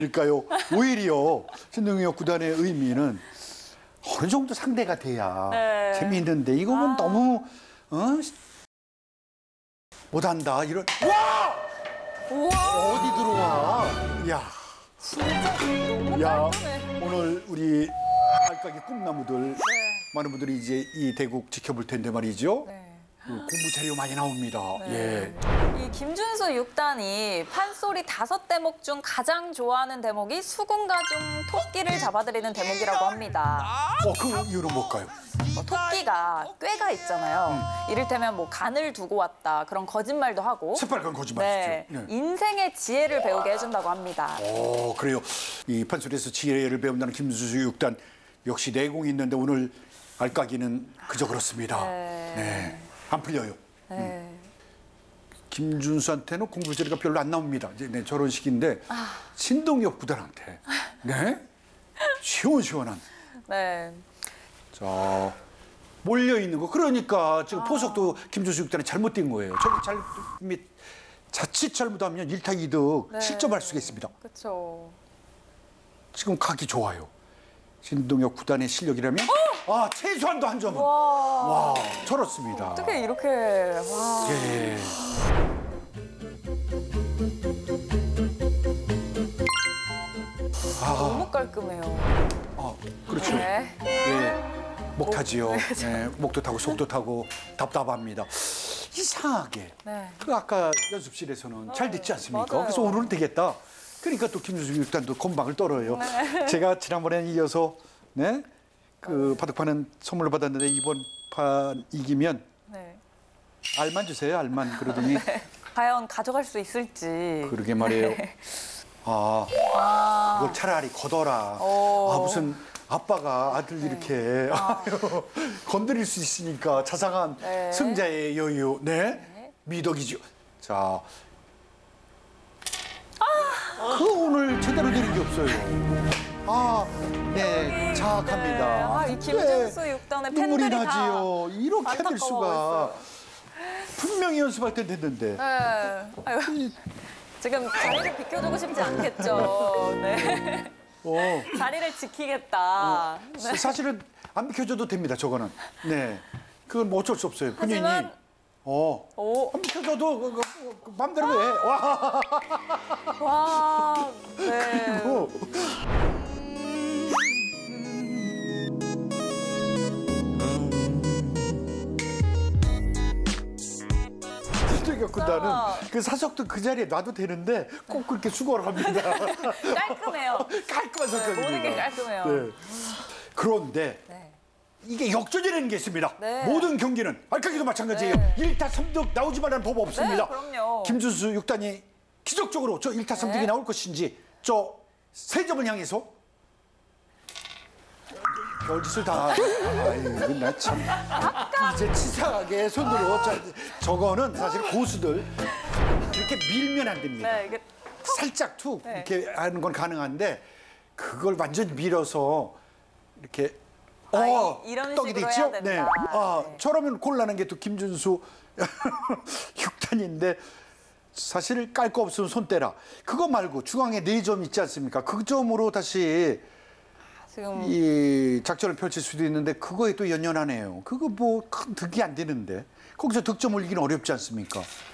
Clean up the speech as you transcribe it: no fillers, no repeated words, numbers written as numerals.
일까요? 오히려 신동엽 구단의 의미는 어느 정도 상대가 돼야 네. 재미있는데 이거는 너무 못한다 이런 우와, 어디 들어와? 야, 진짜 너무 야 깔끔해. 오늘 우리 알까기 꿈나무들 많은 분들이 이제 이 대국 지켜볼 텐데 말이죠. 네. 공부 자료 많이 나옵니다. 네. 예. 이 김준수 6단이 판소리 5대목 중 가장 좋아하는 대목이 수군가 중 토끼를 잡아들이는 대목이라고 합니다. 그 이유는 뭘까요? 토끼가 꾀가 있잖아요. 이를테면 뭐 간을 두고 왔다 그런 거짓말도 하고. 새빨간 거짓말이죠. 네. 인생의 지혜를 배우게 해준다고 합니다. 그래요. 이 판소리에서 지혜를 배운다는 김준수 6단 역시 내공이 있는데 오늘 알까기는 그저 그렇습니다. 네. 안 풀려요. 네. 김준수한테는 공부 재료가 별로 안 나옵니다. 이제 네, 저런 식인데 신동엽 구단한테 시원시원한. 네. 자 몰려 있는 거. 그러니까 지금 포석도 김준수 6단이 잘못된 거예요. 저기 자칫 잘못하면 1타 2득 실점할 수가 있습니다. 그렇죠. 지금 각이 좋아요. 신동엽 구단의 실력이라면 최소한도 한 점은. 와, 저렇습니다. 어떻게 이렇게 와. 예. 너무 깔끔해요. 그렇죠. 네. 예. 목 타지요. 예, 목도 타고 속도 타고 답답합니다. 이상하게. 네. 그 아까 연습실에서는 잘 됐지 않습니까? 맞아요. 그래서 오늘은 되겠다. 그러니까 또 김준수 6단도 건방을 떨어요. 제가 지난번에 이어서 그 바둑판은 선물로 받았는데 이번 판 이기면 네. 알만 주세요. 알만. 그러더니 과연 가져갈 수 있을지. 그러게 말이에요. 그걸 차라리 걷어라. 무슨 아빠가 아들 이렇게 건드릴 수 있으니까 자상한 승자의 여유. 미덕이죠. 자, 그 오늘 제대로 되는 게 없어요. 자악합니다. 이 김준수 6단의 눈물이 팬들이 나지요. 이렇게 될 안타까워하고 수가. 분명히 연습할 때 됐는데. 네. 아유, 지금 자리를 비켜주고 싶지 않겠죠. 네. 자리를 지키겠다. 네. 사실은 안 비켜줘도 됩니다. 저거는. 네, 그건 뭐 어쩔 수 없어요. 본인이 하지만 안 비켜줘도 그 마음대로 해. 와. 와, 네. 그리고 신동엽 구단은 그 사석도 그 자리에 놔도 되는데 꼭 그렇게 수고를 합니다. 깔끔해요. 깔끔한 성격입니다. 모든 게 깔끔해요. 네. 그런데 이게 역전이라는 게 있습니다. 모든 경기는 알까기도 마찬가지예요. 1타 3득 나오지 말라는 법 없습니다. 그럼요. 김준수 6단이 기적적으로 저 1타 3득이 나올 것인지 저 3점을 향해서 별짓을 다. 아이고 나 참 이제 치사하게 손으로 저거는 사실 고수들 그렇게 밀면 안 됩니다. 네, 이게 살짝 툭 이렇게 하는 건 가능한데 그걸 완전 밀어서 이렇게 이런 떡이 식으로 됐죠? 해야 된다. 네. 저러면 곤란한 게 또 김준수 6단인데 사실 깔 거 없으면 손 떼라. 그거 말고 중앙에 4점 있지 않습니까? 그 점으로 다시 지금 이 작전을 펼칠 수도 있는데 그거에 또 연연하네요. 그거 뭐 큰 득이 안 되는데 거기서 득점 올리기는 어렵지 않습니까?